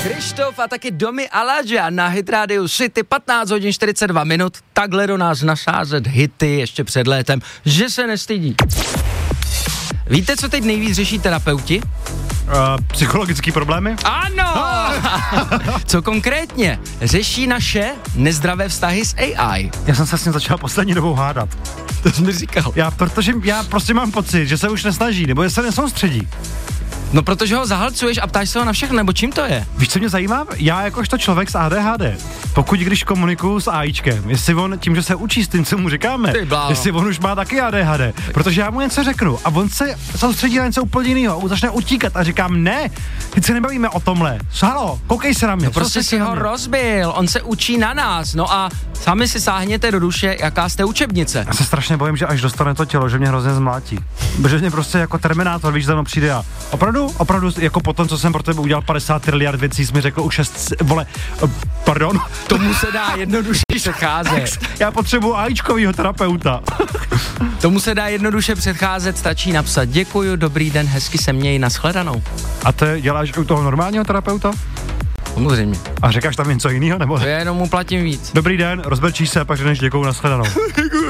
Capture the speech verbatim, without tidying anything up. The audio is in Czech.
Krištof a taky Domi Aladža na Hit Radio City, patnáct hodin čtyřicet dva minut, takhle do nás nasázet hity ještě před létem, že se nestydí. Víte, co teď nejvíc řeší terapeuti? Uh, psychologický problémy? Ano! Co konkrétně? Řeší naše nezdravé vztahy s A I. Já jsem se s ním začal poslední dobou hádat. To jsi mi říkal. Já, protože já prostě mám pocit, že se už nesnaží, nebo že se nesoustředí. No, protože ho zahlcuješ a ptáš se ho na všechno, nebo čím to je? Víš, co mě zajímá? Já jakožto člověk s A D H D, pokud když komunikuju s AIčkem, jestli on tím, že se učí s tím, co mu říkáme, jestli on už má taky A D H D, protože já mu něco řeknu a on se soustředí na něco úplně jiného, začne utíkat a říkám, ne, teď se nebavíme o tomhle, halo, koukej se na mě. No prostě si ho rozbil, on se učí na nás, no a sami si sáhněte do duše, jaká jste učebnice. Já se strašně bojím, že až dostane to tělo, že mě hrozně zmlátí, protože mě prostě jako Terminátor, víš, za mnou přijde a opravdu, opravdu, jako potom, co jsem pro tebe udělal padesát triliard věcí, jsi mi řekl už šest, vole, pardon. Tomu se dá jednoduše předcházet. Já potřebuji AIčkovýho terapeuta. Tomu se dá jednoduše předcházet, stačí napsat děkuju, dobrý den, hezky se měj, nashledanou. A ty děláš u toho normálního terapeuta? Samozřejmě. A říkáš tam něco jiného, nebo? Já jenom mu platím víc. Dobrý den, rozbrčíš se a pak řekneš děkuju, nashledanou.